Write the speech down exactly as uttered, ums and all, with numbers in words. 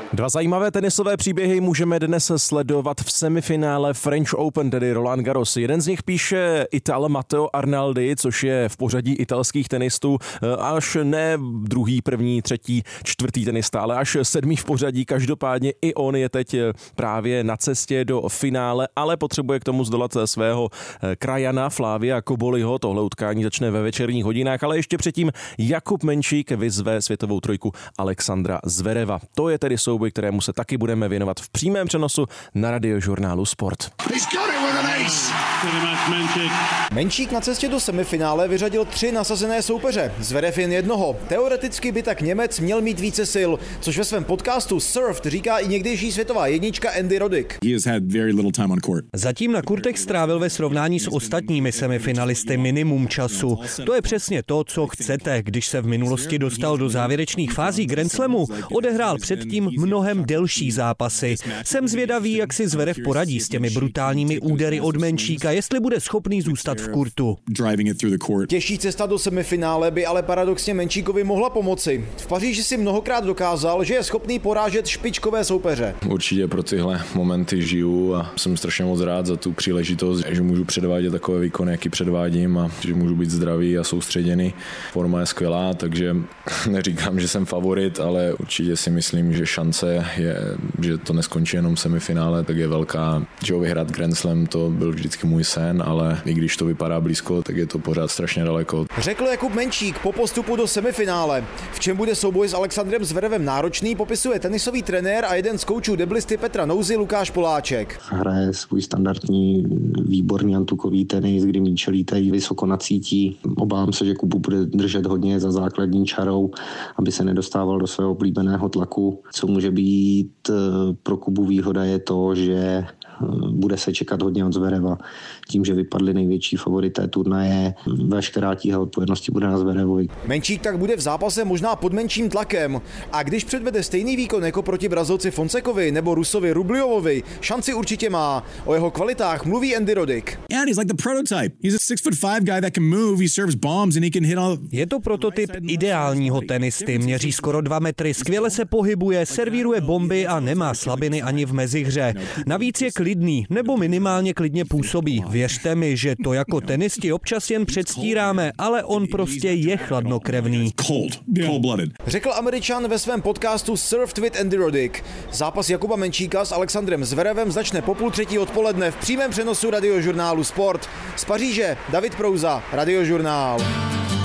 Dva zajímavé tenisové příběhy můžeme dnes sledovat v semifinále French Open, tedy Roland Garros. Jeden z nich píše Ital Matteo Arnaldi, což je v pořadí italských tenistů až ne druhý, první, třetí, čtvrtý tenista, ale až sedmý v pořadí. Každopádně i on je teď právě na cestě do finále, ale potřebuje k tomu zdolat svého krajana Flavia Koboliho. Tohle utkání začne ve večerních hodinách, ale ještě předtím Jakub Menčík vyzve světovou trojku Alexandra Zvereva. To je tedy souboj, kterému se taky budeme věnovat v přímém přenosu na Radiožurnálu Sport. Menčík na cestě do semifinále vyřadil tři nasazené soupeře, Zverev jen jednoho. Teoreticky by tak Němec měl mít více sil, což ve svém podcastu Surfed říká i někdejší světová jednička Andy Roddick. Zatím na kurtech strávil ve srovnání s ostatními semifinalisty minimum času. To je přesně to, co chcete, když se v minulosti dostal do závěrečných fází Grand Slamu. Odehrál předtím mnohem delší zápasy. Jsem zvědavý, jak si Zverev poradí s těmi brutálními údery od Menčíka, jestli bude schopný zůstat v kurtu. Těžší cesta do semifinále by ale paradoxně Menčíkovi mohla pomoci. V Paříži si mnohokrát dokázal, že je schopný porážet špičkové soupeře. Určitě pro tyhle momenty žiju a jsem strašně moc rád za tu příležitost, že můžu předvádět takové výkony, jaký předvádím a že můžu být zdravý a soustředěný. Forma je skvělá, takže neříkám, že jsem favorit, ale určitě si myslím, že šance je, že to neskončí jenom semifinále, tak je velká. Že ho vyhrát Grand Slam, to byl vždycky můj sen, ale i když to vypadá blízko, tak je to pořád strašně daleko. Řekl Jakub Menčík po postupu do semifinále. V čem bude souboj s Alexandrem Zverevem náročný, popisuje tenisový trenér a jeden z koučů deblisty Petra Nouzy Lukáš Poláček. Hraje svůj standardní výborný antukový tenis, kdy míče lítají vysoko na cítí. Obávám se, že Kubu bude držet hodně za základní čarou, aby se nedostával do svého oblíbeného tlaku. Co může být pro Kubu výhoda je to, že bude se čekat hodně od Zvereva. Tím, že vypadli největší favorité turnaje, veškerá tíha odpovědnosti bude na Zverevovi. Menčík tak bude v zápase možná pod menším tlakem. A když předvede stejný výkon jako proti Brazilci Fonsekovi nebo Rusovi Rubljovovi, šanci určitě má. O jeho kvalitách mluví Andy Roddick. Je to prototyp ideálního tenisty. Měří skoro dva metry, skvěle se pohybuje, servíruje bomby a nemá slabiny ani v mezihře. Navíc je klidný, nebo minimálně klidně působí. Věřte mi, že to jako tenisti občas jen předstíráme, ale on prostě je chladnokrevný. Řekl Američan ve svém podcastu Surfed with Andy Roddick. Zápas Jakuba Menčíka s Alexandrem Zverevem začne po půl třetí odpoledne v přímém přenosu Radiožurnálu Sport. Z Paříže David Prouza, Radiožurnál.